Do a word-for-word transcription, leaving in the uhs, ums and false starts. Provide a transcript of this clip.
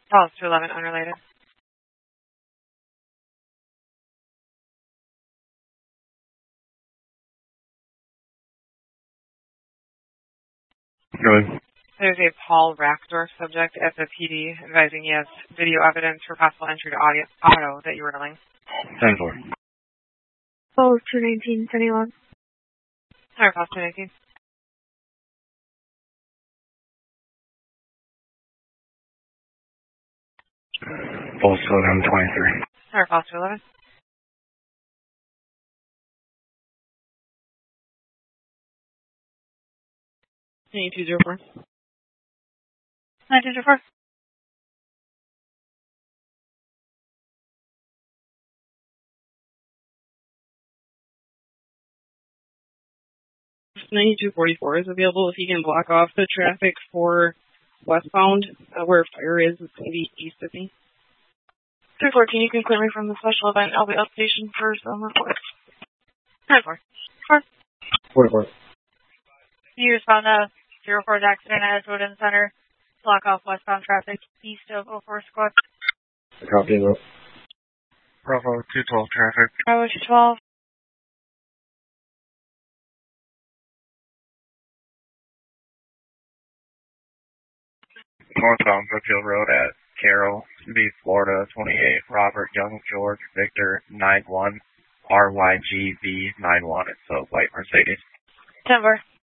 Calls to eleven unrelated. Good. There's a Paul Rackdorf subject at the P D advising he has video evidence for possible entry to audio, auto that you were dealing. ten four. Oh, two nineteen, ten eleven. Sorry, Paul, two nineteen. Pulse eleven twenty-three. Sorry, Paul, two eleven. two zero four. nine two zero four. ninety-two forty-four is available if you can block off the traffic for westbound, uh, where fire is. It's going to be east of me. three fourteen, you can clear me from the special event. I'll be upstation for some reports. nine four. forty-four. You respond to zero four's accident at Edgewood Center. Block off westbound traffic east of oh four Squad. Copy that. Bravo two twelve traffic. Bravo two twelve. Northbound Brookfield Road at Carroll, B, Florida, twenty-eight, Robert Young George Victor nine one, R Y G V nine one. It's a white Mercedes. ten four.